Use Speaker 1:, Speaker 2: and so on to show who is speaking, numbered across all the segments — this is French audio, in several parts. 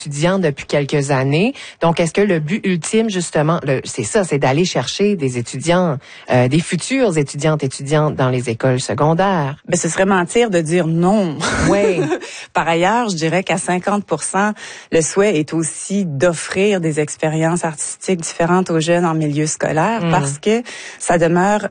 Speaker 1: étudiants depuis quelques années. Donc, est-ce que le but ultime, justement, c'est ça, c'est d'aller chercher des étudiants, des futurs étudiants dans les écoles secondaires?
Speaker 2: Ben, ce serait mentir de dire non.
Speaker 1: Oui.
Speaker 2: Par ailleurs, je dirais qu'à 50%, le souhait est aussi d'offrir des expériences artistiques différentes aux jeunes en milieu scolaire parce que ça demeure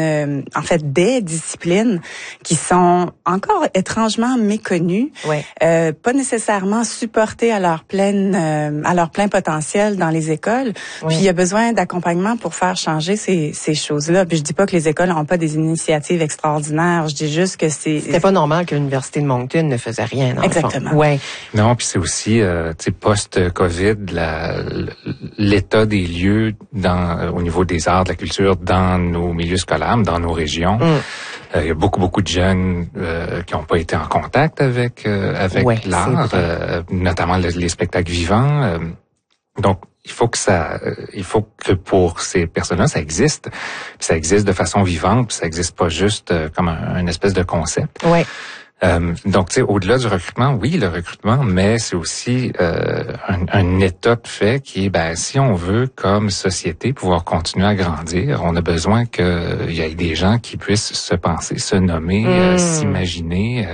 Speaker 2: des disciplines qui sont encore étrangement méconnues, pas nécessairement supportées à leur plein potentiel dans les écoles. Oui. Puis il y a besoin d'accompagnement pour faire changer ces choses-là. Puis je dis pas que les écoles n'ont pas des initiatives extraordinaires. Je dis juste que c'était
Speaker 1: pas normal que l'université de Moncton ne faisait rien.
Speaker 2: Exactement.
Speaker 1: Ouais.
Speaker 3: Non, puis c'est aussi post-Covid, l'état des lieux au niveau des arts, de la culture dans nos milieux scolaires, dans nos régions. Il y a beaucoup de jeunes qui n'ont pas été en contact avec l'art, notamment les spectacles vivants. Donc, il faut que pour ces personnes-là, ça existe. Puis ça existe de façon vivante, puis ça existe pas juste comme un espèce de concept.
Speaker 1: Ouais.
Speaker 3: Donc, tu sais, au-delà du recrutement, oui, le recrutement, mais c'est aussi un état de fait qui est, si on veut, comme société, pouvoir continuer à grandir, on a besoin qu'il y ait des gens qui puissent se penser, se nommer, s'imaginer,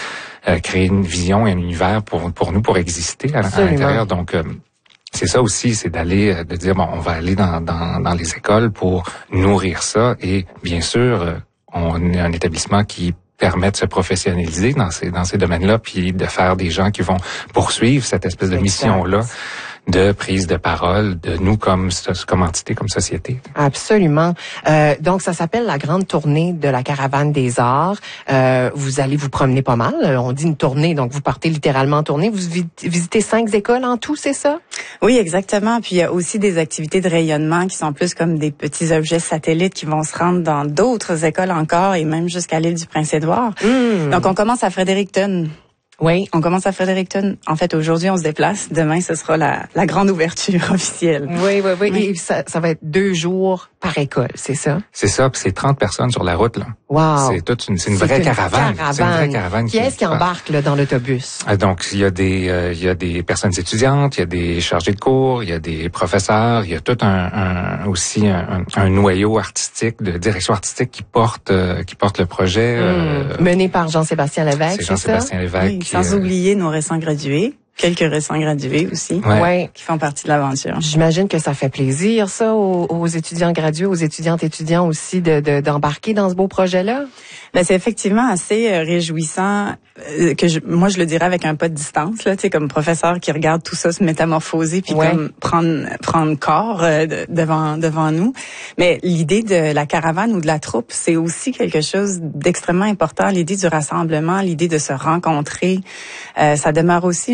Speaker 3: créer une vision et un univers pour nous, pour exister à l'intérieur. Donc, c'est ça aussi, c'est de dire, on va aller dans les écoles pour nourrir ça et, bien sûr, on est un établissement qui permet de se professionnaliser dans ces domaines-là, puis de faire des gens qui vont poursuivre cette espèce de mission-là de prise de parole de nous comme entité, comme société.
Speaker 1: Absolument. Donc, ça s'appelle la grande tournée de la Caravane des Arts. Vous allez vous promener pas mal. On dit une tournée, donc vous partez littéralement en tournée. Vous visitez 5 écoles en tout, c'est ça?
Speaker 2: Oui, exactement. Puis il y a aussi des activités de rayonnement qui sont plus comme des petits objets satellites qui vont se rendre dans d'autres écoles encore et même jusqu'à l'île du Prince-Édouard. Donc, on commence à Fredericton.
Speaker 1: Oui.
Speaker 2: On commence à Fredericton. En fait, aujourd'hui, on se déplace. Demain, ce sera la grande ouverture officielle.
Speaker 1: Oui. Et ça va être 2 jours par école, c'est ça?
Speaker 3: C'est ça, puis c'est 30 personnes sur la route, là.
Speaker 1: Wow.
Speaker 3: C'est une vraie caravane. C'est une vraie caravane.
Speaker 1: Qui est-ce qui embarque, là, dans l'autobus?
Speaker 3: Donc, il y a des personnes étudiantes, il y a des chargés de cours, il y a des professeurs, il y a tout aussi un noyau artistique, de direction artistique qui porte le projet.
Speaker 1: Mené par Jean-Sébastien Lévesque,
Speaker 3: c'est Jean-Sébastien Lévesque.
Speaker 2: Oui, sans oublier nos récents gradués. Quelques récents gradués aussi, qui font partie de l'aventure.
Speaker 1: J'imagine que ça fait plaisir, ça, aux étudiants gradués, aux étudiantes étudiants aussi, d'embarquer dans ce beau projet-là.
Speaker 2: Ben, c'est effectivement assez réjouissant moi je le dirais avec un pas de distance là, tu sais, comme professeur qui regarde tout ça se métamorphoser puis comme prendre corps devant nous. Mais l'idée de la caravane ou de la troupe, c'est aussi quelque chose d'extrêmement important, l'idée du rassemblement, l'idée de se rencontrer. Ça demeure aussi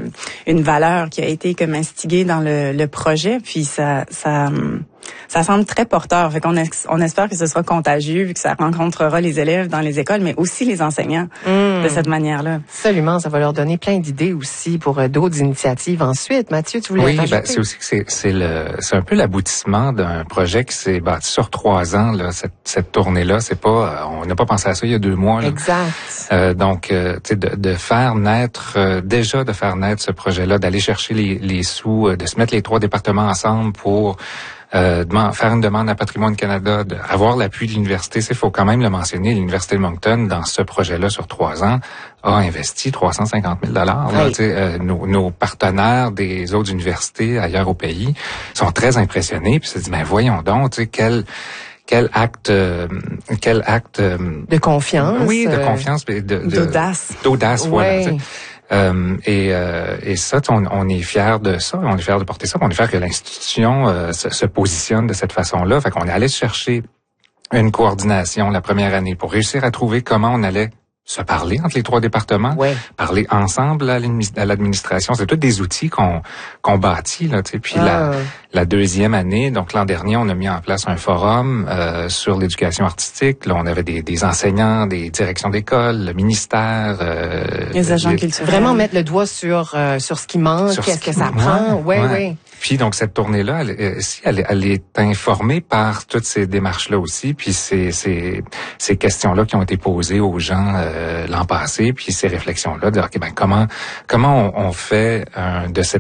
Speaker 2: une valeur qui a été comme instiguée dans le projet, puis ça semble très porteur. Fait qu'on espère que ce sera contagieux puis que ça rencontrera les élèves dans les écoles, mais aussi les enseignants de cette manière-là.
Speaker 1: Absolument, ça va leur donner plein d'idées aussi pour d'autres initiatives ensuite. Mathieu, tu voulais rajouter?
Speaker 3: C'est aussi que c'est un peu l'aboutissement d'un projet qui s'est bâti sur 3 ans, là, cette tournée-là. C'est pas, on n'a pas pensé à ça il y a 2 mois, là.
Speaker 1: Exact.
Speaker 3: Donc, tu sais, de faire naître ce projet-là, d'aller chercher les sous, de se mettre les 3 départements ensemble pour faire une demande à Patrimoine Canada, avoir l'appui de l'université. Il faut quand même le mentionner, l'Université de Moncton, dans ce projet-là sur 3 ans, a investi 350 000 $. Nos partenaires des autres universités ailleurs au pays sont très impressionnés, puis se disent, mais voyons donc, tu sais, quel acte
Speaker 1: de confiance.
Speaker 3: Oui, de confiance, d'audace, voilà. Et ça, on est fiers de ça, on est fiers de porter ça, on est fiers que l'institution se positionne de cette façon-là. Fait qu'on est allé chercher une coordination la première année pour réussir à trouver comment on allait se parler entre les 3 départements, parler ensemble à l'administration. C'est tous des outils qu'on bâtit, là, tu sais. Puis la deuxième année, donc l'an dernier, on a mis en place un forum sur l'éducation artistique. Là, on avait des enseignants, des directions d'école, le ministère,
Speaker 2: les agents culturels.
Speaker 1: Vraiment mettre le doigt sur ce qui manque, qu'est-ce que ça prend. Oui.
Speaker 3: Puis donc cette tournée-là, elle est informée par toutes ces démarches-là aussi, puis ces questions-là qui ont été posées aux gens l'an passé, puis ces réflexions-là de comment on fait de cette